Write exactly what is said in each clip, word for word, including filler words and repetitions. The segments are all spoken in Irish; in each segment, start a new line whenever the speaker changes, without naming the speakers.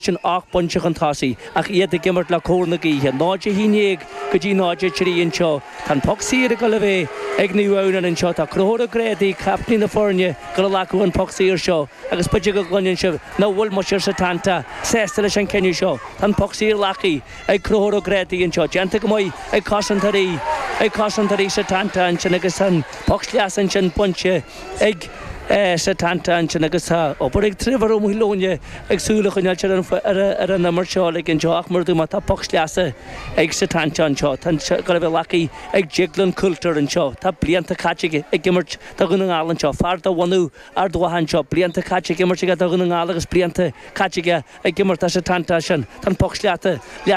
sin ach bunch an tasí ach iad gimmert le córna gíthe náide hínéag go dtí náide tríon seo tan poxíir go le bheith ag níomhán an seo tá cróra gréadaí capní na fórne go lecu an poxíir seo agus puide go gluinn seo nó bhfuil mu sa tanta sésta leis an ceniu seo tan poxíir lachaí ag cróra gréadaí an seo deanta go mbeidh ag cosantarí ag cosantarí sa tanta an sin agus an poxlias an sin bunche ag sa tanta an sin agus tá opair ag tríomhar ó mhuilóne ag súla chuineil ar an namar seo ag an teach mar dúma tá poxliasa ag sa tanta an seo tan go bheith lachaí ag jiglan cultúr an seo tá blianta caite ag gimmert tá gunna ngáil an seo far do bhainú ar dúhan seo blianta caite gimmert ag gunna ngáil agus blianta caite ag gimmert sa tanta sin tan poxliata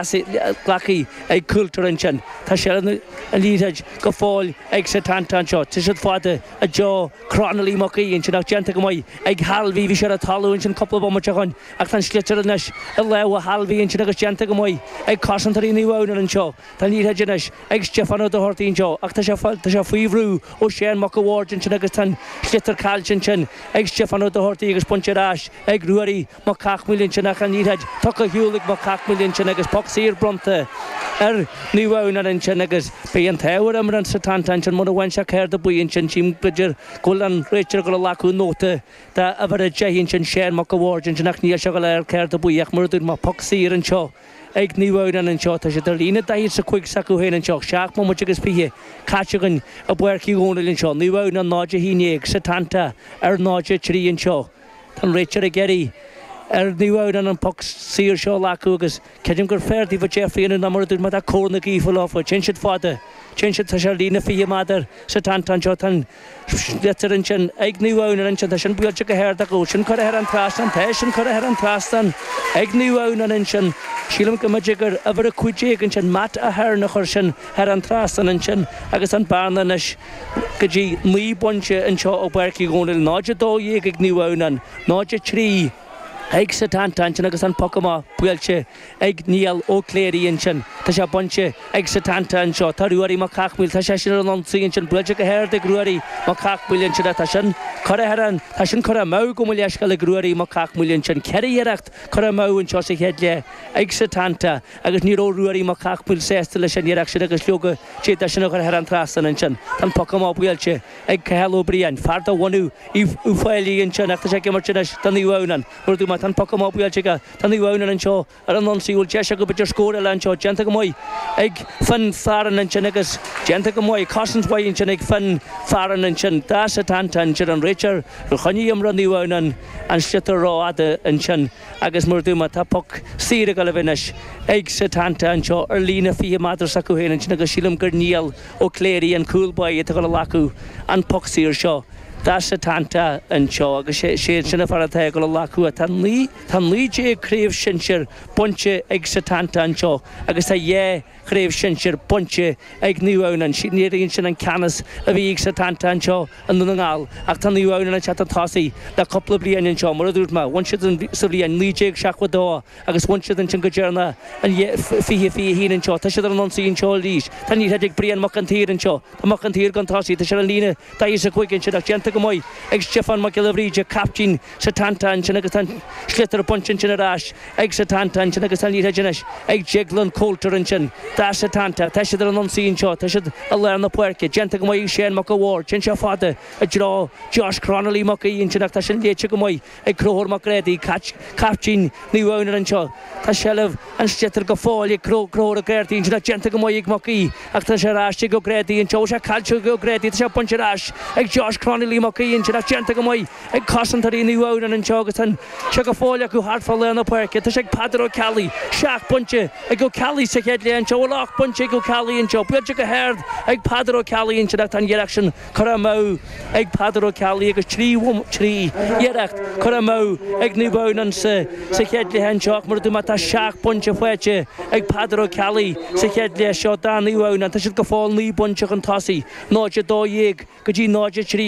lachaí ag cultúr an sin tá sé an líteid go fáil ag sa tanta an seo tu siad fáda a jo chránalí mochaí sin ach deanta go mbeidh ag halbhí bhí sé a talún sin coppla bommarteáin ach tan slitar inis a le a halbhíonn sin agus deanta go mbeidh ag cosantarí níomhán an seo tá níhead inis ag Stefano do Hortaín seo ach tá sé faoihrú ó sé mo gohhairn sin agus tan slitar cáiltin sin ag Stefano do Hortaí agus Pontserás ag ruaí má cachmilíonn sin ach an níhead tucha hiúlaigh má cachmilíonn sin agus poxír bronta ar níomhán an sin agus bíon táhar am an sa tanta sin mna bhain se céir do buíonn sin tím beidir gúil an réitir go acu nóta tá a bhar a deihíonn sin séan má go bhhairn sin ach níl se go leir céir do buíoch mar dúir má poxír an seo ag níomhán an seo tá sé dar lína daír sa chuig sacu héin an seo seach má mu agus pithe caiitegann a buircí gúnail an seo níomhán an náide hínéag sa tanta ar náide trí an seo tan réitir a geirí ar níomhán an poxír seo lecu agus ceidim gur férdí bh Jeffrey an namar dúir má a córna gífa láfa tin siad fáda tin siad tá sé lína fihe mádar sa tanta an seo tan letar an sin ag níomhán an sin tá sin builte go héir a go sin chu ar an trastan tá sin chu ar an trastan ag níomhán an sin sílam go maidigur a bhar a cuiidé an sin mat a thir na chuir sin ar an trastan an sin agus an barnanis go dtí mí bunte an seo ó buircí gúnail náide dó dhéag ag níomhán an náide trí ag sa tanta sin agus an pocamá builte ag níl ó cléiríonn sin tá sé bunte ag sa tanta an seo tá ruaí má cachmil tá sé sin an ansaíonn sin builte go héir de ruaí má cachmilíonn sin tá sin choran tá sin chora mó go mu leiscail le ruaí má cachmilíonn sin ceiríireacht chora mó an seo sa chéad le ag sa tanta agus ní ó ruaí má cachmil sésta le sin iireach sin agus leoga sé sin chu ar an trastan an sin tan pocamá builte ag ceheló bríon far do bhainú í uáilíonn sin ach tá sé gimmart sin tan níomhán mar dú tan pocamá builte tan níomhán an seo ar an ansíúil te go beidir scóra le an seo deanta go mbeidh ag fan faran an sin agus deanta go mbeidh cosintmhainn sin ag fan faran an sin dá sa tanta an sin an réitir ru chuní am ran níomhán an slitar ráada an sin agus mar dúma tá poc síra go le bhinis ag sa tanta an seo ar lína fihe mádar sa chuhéin an sin agus sílam gur níl ó cléirí an cúlbaid a go le lacu an poxír seo dá sa tanta an seo agus sé sinna faratá go le lacu a tan lí tan líide críomh sinseir bunte ag sa tanta an seo agus tá dhé chréibh sinseir bunte ag níomhán an siníiríonn sin an canas a bhí ag sa tanta an seo an duna ngáil ach tá níomhán an chat an tásaí le coppla bliain an seo mar a dúirt má bhain siad sa bblion líide seachhadá agus bhain siad an sin go dearna an fihe fihe hín an seo tá siad an ansaíonn seo lís tá ní heidir brion mac an tír an seo tá mac an tír gan tásaí tá sé an lína daí sa chuiginn sin ach deanta go mbeidh ag Stefan McGillivray captain sa tanta an sin agus tan slitar a buntin sin arás ag sa tanta an sin agus tan líide inis ag jiglan cultúr an sin dá sa tanta tá siad an ansaíonn seo tá siad a lear na puirce deanta go mbeidh séan mo go bhhair sin se fada a drá Josh Cronalí mo íonn sin ach tá sin léite go mbeidh ag cróthir mo gréadaí captain níomhán an seo tá sellh an slitar go fáil ag cróthir a gréirtaíonn sin ach deanta go mbeidh ag mo í ach tá sé ráiste go gréadaí an seo se cailteú go gréadaí tá sé bunte rás ag Josh Cronalí mo íonn sin ach deanta go mbeidh ag cosantarí níomhán an seo agus tan se go fáil acu hartfáil le na puirce tá sé ag Padar O'Callaghan seach bunte ag go Callaghan sa chéad le an seo lách bunte go Callaghan an seo builte go héir ag Padar O'Callaghan sin ach tan dhearach sin chora mó ag Padar O'Callaghan agus trí trí dhearach chora mó ag níomhán an sa chéad le an seo mar dúma tá seach bunte fuite ag Padar O'Callaghan sa chéad le seo dá níomhán an tá siad go fáil ní bunte an tasaí náide dó dhéag go dtí náide trí an seo tá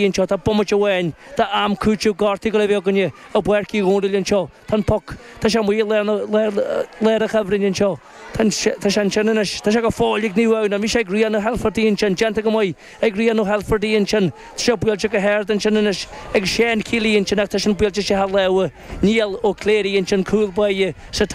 pomach awain the am kuchu garti go le gonne a bwerki gondilin cho tan pok ta sham wi le le a chavrin cho tan ta shan chanash ta shaga fólig ni wa na mi shag rian halfordin chan janta go moi ag rian halfordin chan shop wil chaka hair tan chanash ag shan kili in chan ta shan bil cha halawa niel o clery in chan cool boy